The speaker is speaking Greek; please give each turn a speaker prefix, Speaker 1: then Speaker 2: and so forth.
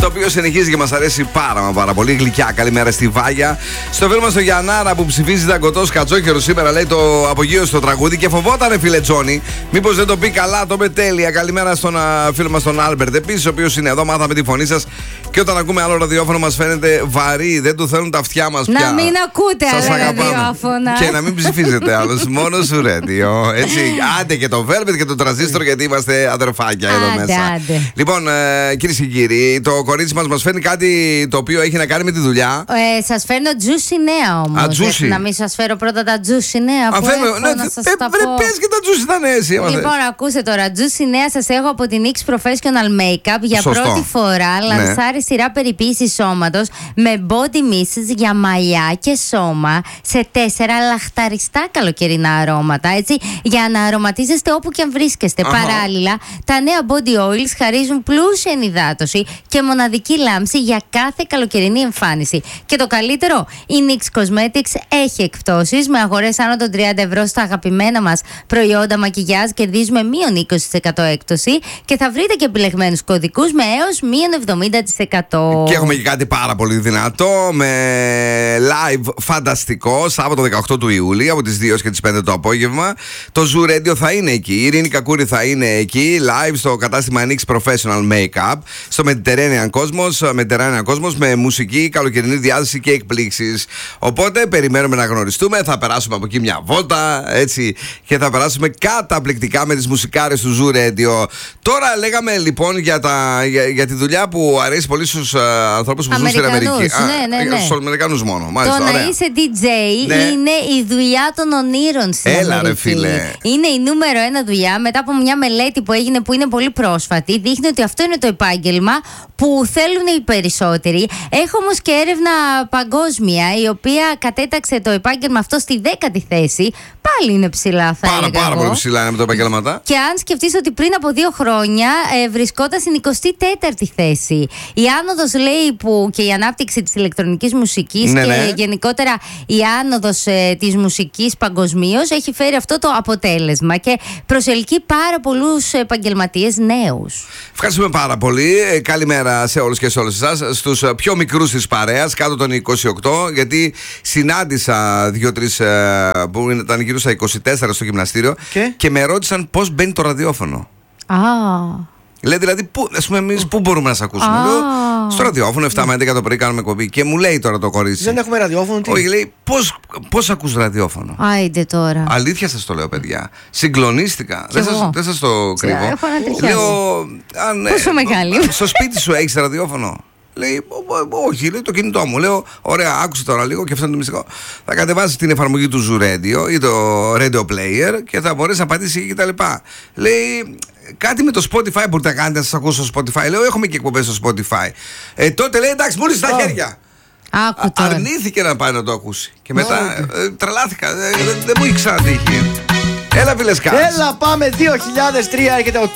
Speaker 1: οποίο συνεχίζει και μας αρέσει πάρα πολύ. Γλυκιά, καλημέρα στη Βάγια. Στο φίλο μας το Γιαννάρα που ψηφίζει δαγκωτός κατσόκερο σήμερα, λέει το απογείο στο τραγούδι και φοβότανε, φίλε Τζόνι. Μήπως δεν το πει καλά, το είπε τέλεια. Καλημέρα στον φίλο μας τον Άλμπερτ επίσης, ο οποίος είναι εδώ. Μάθαμε τη φωνή σας και όταν ακούμε άλλο ραδιόφωνο μας φαίνεται βαρύ. Δεν του θέλουν τα αυτιά μας πια.
Speaker 2: Να μην ακούτε άλλα ραδιόφωνα.
Speaker 1: Και να μην ψηφίζετε άλλους. Μόνο σου ρέντιο. Έτσι. Άντε και το Velvet και το Τρανζίστορ, γιατί είμαστε αδερφάκια εδώ μέσα.
Speaker 2: Άντε.
Speaker 1: Λοιπόν, κυρίες και κύριοι, το κορίτσι μας φέρνει κάτι το οποίο έχει να κάνει με τη δουλειά.
Speaker 2: Σας φέρνω juicy νέα όμως. Να μην σας φέρω πρώτα τα juicy νέα που έχω να σας τα πω.
Speaker 1: Πες και τα juicy τα νέα εσύ.
Speaker 2: Λοιπόν, ακούστε τώρα. Juicy νέα σας έχω από την X Professional Makeup. Για πρώτη φορά λανσάρει σειρά περιποίησης σώματος με body mists για μαλλιά και σώμα σε 4 λαχταριστά καλοκαιρινά αρώματα. Έτσι, για να αρωματίζεστε όπου και αν βρίσκεστε. Παράλληλα, τα νέα body oils χαρίζουν πλούσια ενυδάτωση και μοναδική λάμψη για κάθε καλοκαιρινή εμφάνιση. Και το καλύτερο, η NYX Cosmetics έχει εκπτώσεις με αγορές άνω των 30 ευρώ στα αγαπημένα μας προϊόντα μακιγιάζ. Κερδίζουμε μείον 20% έκπτωση και θα βρείτε και επιλεγμένους κωδικούς με έως μείον 70%.
Speaker 1: Και έχουμε και κάτι πάρα πολύ δυνατό με live φανταστικό Σάββατο 18 του Ιούλη από τις 2 και τις 5 το απόγευμα. Το Zoo Radio θα είναι εκεί. Η Ειρήνη Κακούρη θα είναι εκεί live στο κατάστημα NYX Professional Makeup στο Mediterranean Cosmos με μουσική, καλοκαιρινή διάθεση και εκπλήξεις. Οπότε περιμένουμε να γνωριστούμε. Θα περάσουμε από εκεί μια βόλτα, έτσι, και θα περάσουμε καταπληκτικά με τις μουσικάρες του Zoo Radio. Τώρα λέγαμε λοιπόν για τη δουλειά που αρέσει πολύ στους ανθρώπους που ζουν στην Αμερική.
Speaker 2: Ναι.
Speaker 1: Στους Αμερικανούς μόνο. Μάλιστα,
Speaker 2: το να είσαι DJ είναι η δουλειά των ονείρων στην Αμερική.
Speaker 1: Έλα ρε φίλε.
Speaker 2: Είναι η νούμερο 1 δουλειά. Μετά από μια μελέτη που έγινε, που είναι πολύ πρόσφατη, δείχνει ότι αυτό είναι το επάγγελμα που θέλουν οι περισσότεροι. Έχω όμως και έρευνα παγκόσμια, η οποία κατέταξε το επάγγελμα αυτό στη 10η θέση. Πάλι είναι ψηλά, θα έλεγα.
Speaker 1: Πάρα πολύ ψηλά είναι με το επαγγελματά.
Speaker 2: Και αν σκεφτείς ότι πριν από 2 χρόνια βρισκόταν στην 24η θέση. Η άνοδος, λέει, που και η ανάπτυξη της ηλεκτρονικής μουσικής και γενικότερα η άνοδος της μουσικής παγκοσμίως έχει φέρει αυτό το αποτέλεσμα και προσελκύει πάρα πολλούς επαγγελματίες νέους.
Speaker 1: Ευχαριστούμε πάρα πολύ. Καλημέρα σε όλους και σε όλες εσάς. Στους πιο μικρούς της παρέας, κάτω των 28, γιατί συνάντησα 2-3 που ήταν γύρω στα 24 στο γυμναστήριο και με ρώτησαν πώς μπαίνει το ραδιόφωνο. Λέει δηλαδή, εμείς πού μπορούμε να σε ακούσουμε? Λέω, στο ραδιόφωνο, 7 με 11 το πρωί κάνουμε εκπομπή. Και μου λέει τώρα το κορίτσι.
Speaker 3: Δεν έχουμε ραδιόφωνο, τι?
Speaker 1: Όχι, λέει, πώς ακούς ραδιόφωνο?
Speaker 2: Άιντε τώρα.
Speaker 1: Αλήθεια σας το λέω, παιδιά. Συγκλονίστηκα. Δεν σας το κρύβω.
Speaker 2: Λέω, πόσο μεγάλη.
Speaker 1: Στο σπίτι σου έχεις ραδιόφωνο? Λέει, όχι, λέει, το κινητό μου. Λέω, ωραία, άκουσε τώρα λίγο και αυτό είναι το μυστικό. Θα κατεβάσεις την εφαρμογή του Zoo Radio ή το Radio Player και θα μπορείς να πατήσεις και τα λοιπά. Λέει, κάτι με το Spotify μπορείτε να κάνετε, να σας ακούσω στο Spotify? Λέω, έχουμε και εκπομπές στο Spotify. Τότε λέει, εντάξει, μόλις στα χέρια. Αρνήθηκε να πάει να το ακούσει. Και μετά τρελάθηκα. Δεν μου είχε ξανατύχει. Έλα, Βιλεσκάς.
Speaker 3: Έλα, πάμε. 2003 έρχεται ο